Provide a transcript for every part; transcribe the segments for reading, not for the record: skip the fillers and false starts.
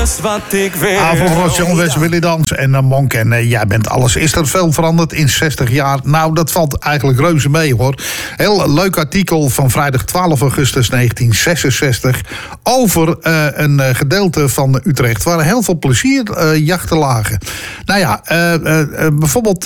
alles wat ik wil. Avond, John West, Willy Dans en Monk. En jij bent alles. Is er veel veranderd in 60 jaar? Nou, dat valt eigenlijk reuze mee, hoor. Heel leuk artikel van vrijdag 12 augustus 1966... over een gedeelte van Utrecht... waar heel veel plezierjachten lagen. Nou ja, bijvoorbeeld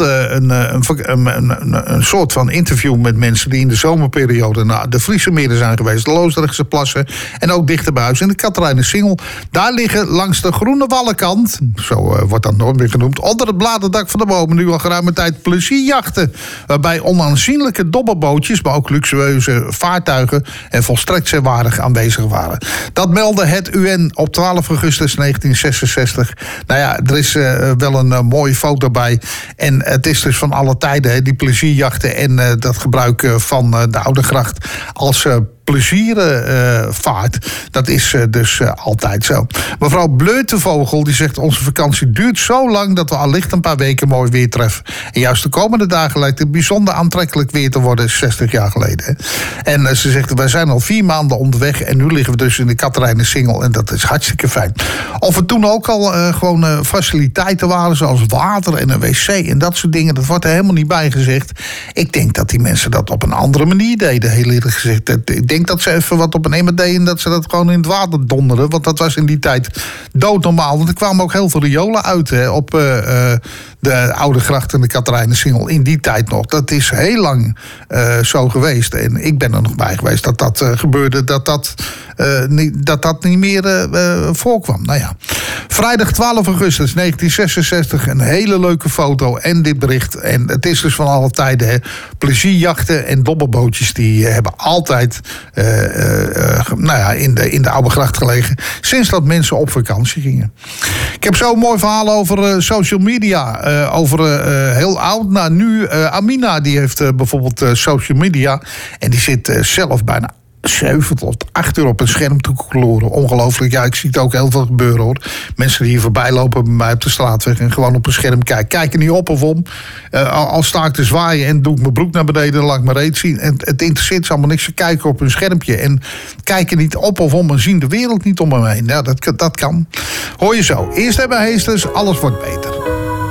een soort van interview met mensen... die in de zomerperiode naar de Friese meren zijn geweest... de Loosdrechtse plassen en ook dichter bij huis in de Katharijnersingel. Daar liggen langs de Groene Wallenkant... zo wordt dat nooit meer genoemd... onder het bladerdak van de bomen nu al geruime tijd plezierjachten... waarbij onaanzienlijke dobberbootjes... maar ook luxueuze vaartuigen... en volstrekt zeewaardig aanwezig waren. Dat meldde het UN op 12 augustus 1966. Nou ja, er is wel een mooie foto bij. En het is dus van alle tijden, die plezierjachten... en dat gebruik van de Oude Gracht als plezierenvaart. Dat is dus altijd zo. Mevrouw Bleutevogel die zegt... onze vakantie duurt zo lang dat we allicht een paar weken mooi weer treffen. En juist de komende dagen lijkt het bijzonder aantrekkelijk weer te worden... 60 jaar geleden. En ze zegt, wij zijn al 4 maanden onderweg... en nu liggen we dus in de Katharijnersingel... en dat is hartstikke fijn. Of er toen ook al gewoon faciliteiten waren... zoals water en een wc en dat soort dingen... dat wordt er helemaal niet bij gezegd. Ik denk dat die mensen dat op een andere manier deden, heel eerlijk gezegd. Ik denk dat ze even wat op een emmer deden... en dat ze dat gewoon in het water donderden. Want dat was in die tijd doodnormaal. Want er kwamen ook heel veel riolen uit op de Oude Gracht en de Katharijnersingel. In die tijd nog. Dat is heel lang zo geweest. En ik ben er nog bij geweest dat dat gebeurde. Dat niet meer voorkwam. Nou ja. Vrijdag 12 augustus 1966. Een hele leuke foto en dit bericht. En het is dus van alle tijden. Hè. Plezierjachten en dobberbootjes... die hebben altijd in de Oude Gracht gelegen. Sinds dat mensen op vakantie gingen. Ik heb zo'n mooi verhaal over social media. Heel oud. Nou, nu Amina die heeft bijvoorbeeld social media. En die zit zelf bijna 7 tot 8 uur op een scherm te kloren. Ongelooflijk. Ja, ik zie het ook heel veel gebeuren, hoor. Mensen die hier voorbij lopen bij mij op de straatweg... en gewoon op een scherm kijken. Kijken niet op of om. Al sta ik te zwaaien en doe ik mijn broek naar beneden... en laat ik mijn reet zien. En het interesseert ze allemaal niks. Ze kijken op hun schermpje. En kijken niet op of om en zien de wereld niet om me heen. Ja, dat kan. Hoor je zo. Eerst hebben Heesters. Alles wordt beter.